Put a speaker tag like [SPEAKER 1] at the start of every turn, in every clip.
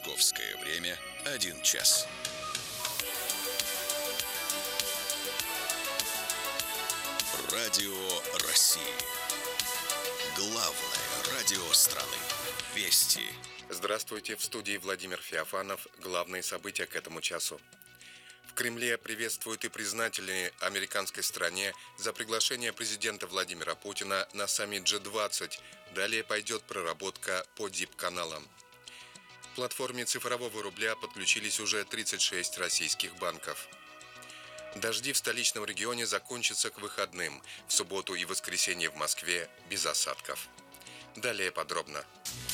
[SPEAKER 1] Московское время 1 час. Радио России. Главное радио страны. Вести.
[SPEAKER 2] Здравствуйте, в студии Владимир Феофанов. Главные события к этому часу. В Кремле приветствуют и признательны американской стране за приглашение президента Владимира Путина на саммит G20. Далее пойдет проработка по DIP-каналам. К платформе цифрового рубля подключились уже 36 российских банков. Дожди в столичном регионе закончатся к выходным. В субботу и воскресенье в Москве без осадков. Далее подробно.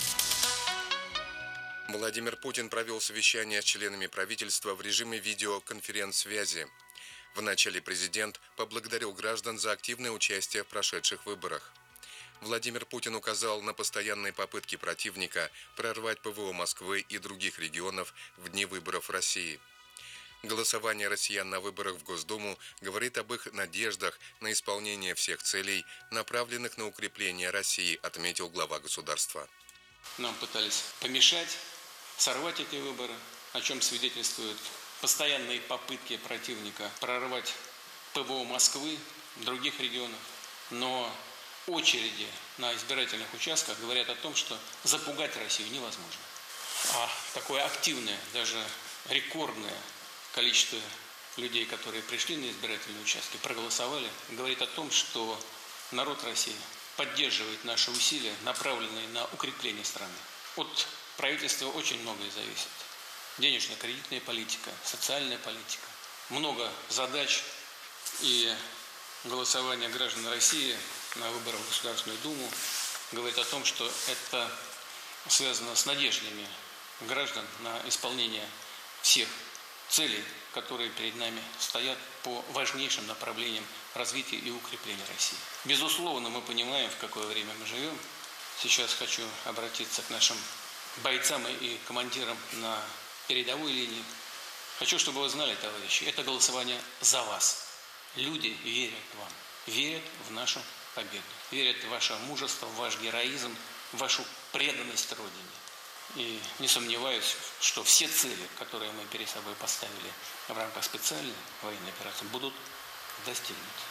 [SPEAKER 2] Владимир Путин провел совещание с членами правительства в режиме видеоконференц-связи. Вначале президент поблагодарил граждан за активное участие в прошедших выборах. Владимир Путин указал на постоянные попытки противника прорвать ПВО Москвы и других регионов в дни выборов в России. Голосование россиян на выборах в Госдуму говорит об их надеждах на исполнение всех целей, направленных на укрепление России, отметил глава государства.
[SPEAKER 3] Нам пытались помешать, сорвать эти выборы, о чем свидетельствуют постоянные попытки противника прорвать ПВО Москвы, других регионов. Но очереди на избирательных участках говорят о том, что запугать Россию невозможно. А такое активное, даже рекордное количество людей, которые пришли на избирательные участки, проголосовали, говорит о том, что народ России поддерживает наши усилия, направленные на укрепление страны. От правительства очень многое зависит. Денежно-кредитная политика, социальная политика. Много задач, и голосование граждан России на выборах в Государственную Думу говорит о том, что это связано с надеждами граждан на исполнение всех целей, которые перед нами стоят по важнейшим направлениям развития и укрепления России. Безусловно, мы понимаем, в какое время мы живем. Сейчас хочу обратиться к нашим бойцам и командирам на передовой линии. Хочу, чтобы вы знали, товарищи, это голосование за вас. Люди верят вам, верят в нашу победу, верят в ваше мужество, в ваш героизм, в вашу преданность Родине. И не сомневаюсь, что все цели, которые мы перед собой поставили в рамках специальной военной операции, будут достигнуты.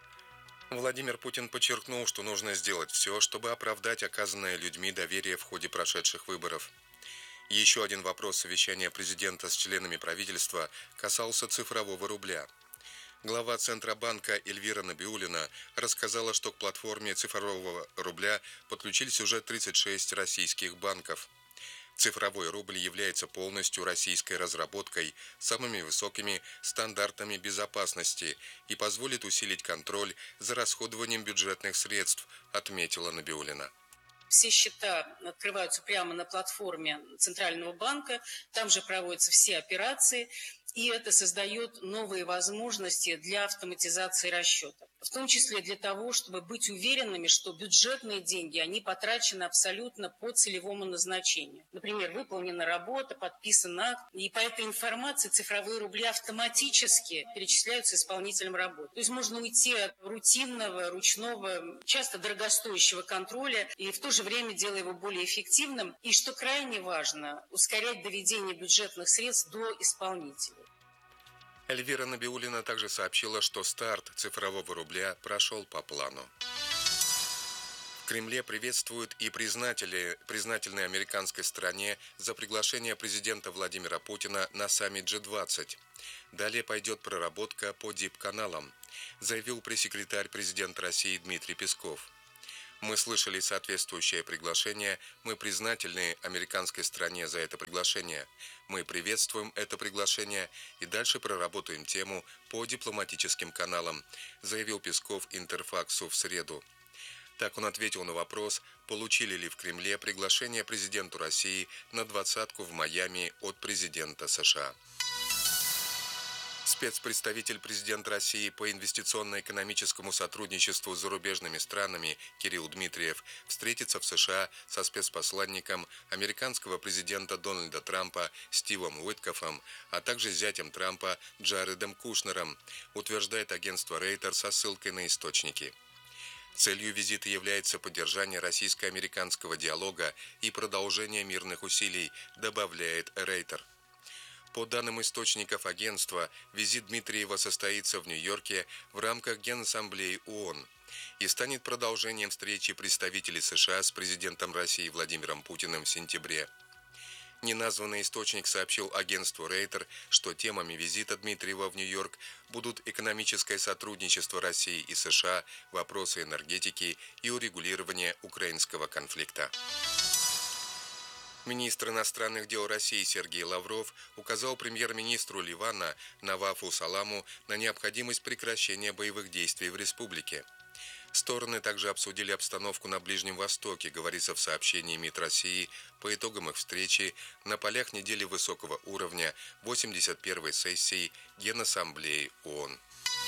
[SPEAKER 2] Владимир Путин подчеркнул, что нужно сделать все, чтобы оправдать оказанное людьми доверие в ходе прошедших выборов. Еще один вопрос совещания президента с членами правительства касался цифрового рубля. Глава Центробанка Эльвира Набиуллина рассказала, что к платформе цифрового рубля подключились уже 36 российских банков. Цифровой рубль является полностью российской разработкой с самыми высокими стандартами безопасности и позволит усилить контроль за расходованием бюджетных средств, отметила Набиуллина.
[SPEAKER 4] Все счета открываются прямо на платформе Центрального банка, там же проводятся все операции, и это создает новые возможности для автоматизации расчетов. В том числе для того, чтобы быть уверенными, что бюджетные деньги, они потрачены абсолютно по целевому назначению. Например, выполнена работа, подписан акт, и по этой информации цифровые рубли автоматически перечисляются исполнителям работы. То есть можно уйти от рутинного, ручного, часто дорогостоящего контроля, и в то же время делая его более эффективным. И, что крайне важно, ускорять доведение бюджетных средств до исполнителей.
[SPEAKER 2] Эльвира Набиуллина также сообщила, что старт цифрового рубля прошел по плану. В Кремле приветствуют и признательны американской стороне за приглашение президента Владимира Путина на саммит G20. Далее пойдет проработка по DIP-каналам, заявил пресс-секретарь президента России Дмитрий Песков. Мы слышали соответствующее приглашение, мы признательны американской стороне за это приглашение. Мы приветствуем это приглашение и дальше проработаем тему по дипломатическим каналам, заявил Песков Интерфаксу в среду. Так он ответил на вопрос, получили ли в Кремле приглашение президенту России на двадцатку в Майами от президента США. Спецпредставитель президента России по инвестиционно-экономическому сотрудничеству с зарубежными странами Кирилл Дмитриев встретится в США со спецпосланником американского президента Дональда Трампа Стивом Уиткофом, а также зятем Трампа Джаредом Кушнером, утверждает агентство Рейтер со ссылкой на источники. Целью визита является поддержание российско-американского диалога и продолжение мирных усилий, добавляет Рейтер. По данным источников агентства, визит Дмитриева состоится в Нью-Йорке в рамках Генассамблеи ООН и станет продолжением встречи представителей США с президентом России Владимиром Путиным в сентябре. Неназванный источник сообщил агентству Рейтер, что темами визита Дмитриева в Нью-Йорк будут экономическое сотрудничество России и США, вопросы энергетики и урегулирование украинского конфликта. Министр иностранных дел России Сергей Лавров указал премьер-министру Ливана Навафу Саламу на необходимость прекращения боевых действий в республике. Стороны также обсудили обстановку на Ближнем Востоке, говорится в сообщении МИД России по итогам их встречи на полях недели высокого уровня 81-й сессии Генассамблеи ООН.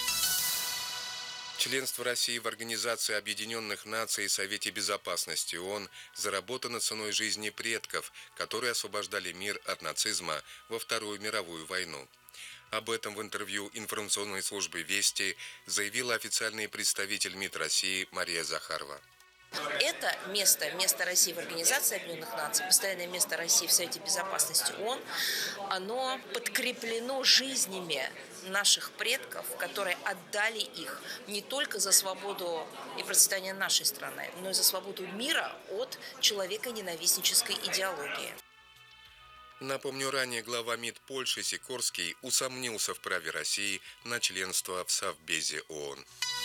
[SPEAKER 2] Членство России в Организации Объединенных Наций и Совете Безопасности ООН заработано ценой жизни предков, которые освобождали мир от нацизма во Вторую мировую войну. Об этом в интервью информационной службы «Вести» заявила официальный представитель МИД России Мария Захарова.
[SPEAKER 5] Это место России в Организации Объединенных Наций, постоянное место России в Совете Безопасности ООН, оно подкреплено жизнями наших предков, которые отдали их не только за свободу и процветание нашей страны, но и за свободу мира от человеконенавистнической идеологии.
[SPEAKER 2] Напомню, ранее глава МИД Польши Сикорский усомнился в праве России на членство в Совбезе ООН.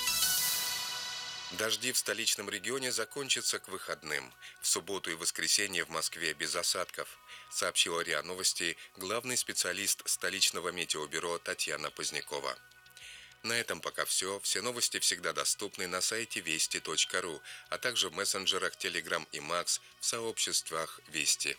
[SPEAKER 2] Дожди в столичном регионе закончатся к выходным. В субботу и воскресенье в Москве без осадков, сообщила РИА Новости главный специалист столичного метеобюро Татьяна Позднякова. На этом пока все. Все новости всегда доступны на сайте вести.ру, а также в мессенджерах Telegram и Max в сообществах Вести.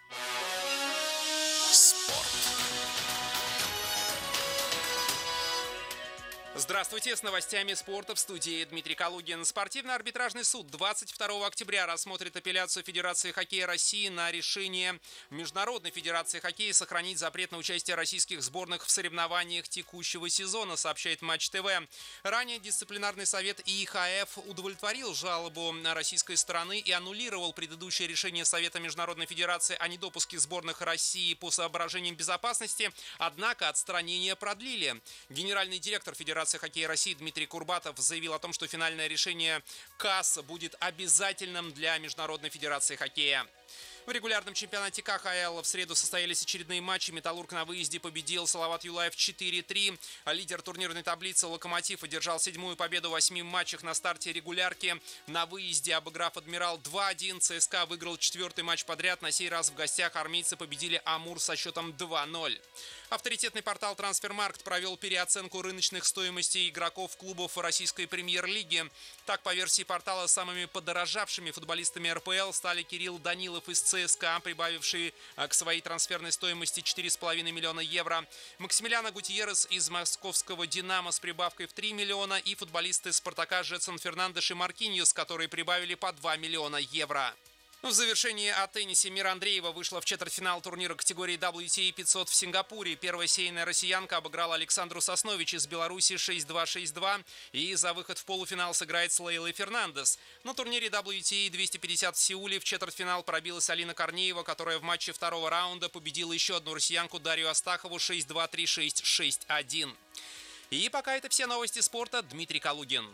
[SPEAKER 6] Здравствуйте, с новостями спорта в студии Дмитрий Калугин. Спортивно-арбитражный суд 22 октября рассмотрит апелляцию Федерации хоккея России на решение Международной Федерации хоккея сохранить запрет на участие российских сборных в соревнованиях текущего сезона, сообщает Матч ТВ. Ранее дисциплинарный совет ИХФ удовлетворил жалобу российской стороны и аннулировал предыдущее решение Совета Международной Федерации о недопуске сборных России по соображениям безопасности, однако отстранение продлили. Генеральный директор Федерации хоккея России Дмитрий Курбатов заявил о том, что финальное решение КАС будет обязательным для Международной Федерации хоккея. В регулярном чемпионате КХЛ в среду состоялись очередные матчи. «Металлург» на выезде победил Салават Юлаев 4-3. Лидер турнирной таблицы «Локомотив» одержал 7-ю победу в 8 матчах на старте регулярки. На выезде, обыграв «Адмирал» 2-1, ЦСКА выиграл 4-й матч подряд. На сей раз в гостях армейцы победили «Амур» со счетом 2-0. Авторитетный портал «Трансфермаркт» провел переоценку рыночных стоимостей игроков клубов российской премьер-лиги. Так, по версии портала, самыми подорожавшими футболистами РПЛ стали Кирилл Данилов из ЦСКА, прибавивший к своей трансферной стоимости 4,5 миллиона евро. Максимилиано Гутьеррес из московского «Динамо» с прибавкой в 3 миллиона и футболисты «Спартака» Жетсон Фернандеш и Маркиньос, которые прибавили по 2 миллиона евро. В завершении о теннисе Мира Андреева вышла в четвертьфинал турнира категории WTA 500 в Сингапуре. Первая сейная россиянка обыграла Александру Соснович из Беларуси 6-2, 6-2 и за выход в полуфинал сыграет с Лейлой Фернандес. На турнире WTA 250 в Сеуле в четвертьфинал пробилась Алина Корнеева, которая в матче второго раунда победила еще одну россиянку Дарью Астахову 6-2, 3-6, 6-1. И пока это все новости спорта. Дмитрий Калугин.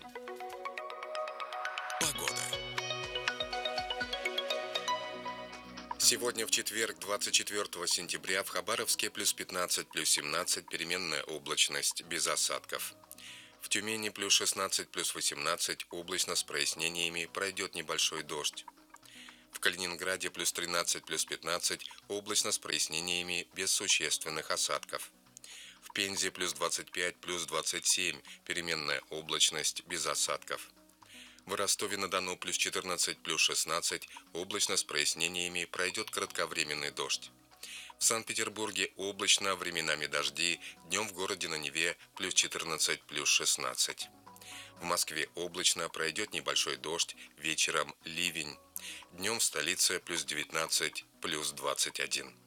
[SPEAKER 1] Погода.
[SPEAKER 2] Сегодня в четверг, 24 сентября, в Хабаровске плюс 15, плюс 17, переменная облачность, без осадков. В Тюмени плюс 16, плюс 18, облачно с прояснениями, пройдет небольшой дождь. В Калининграде плюс 13, плюс 15, облачно с прояснениями, без существенных осадков. В Пензе плюс 25, плюс 27, переменная облачность, без осадков. В Ростове-на-Дону плюс 14, плюс 16, облачно с прояснениями, пройдет кратковременный дождь. В Санкт-Петербурге облачно, временами дожди, днем в городе на Неве плюс 14, плюс 16. В Москве облачно, пройдет небольшой дождь, вечером ливень. Днем в столице плюс 19, плюс 21.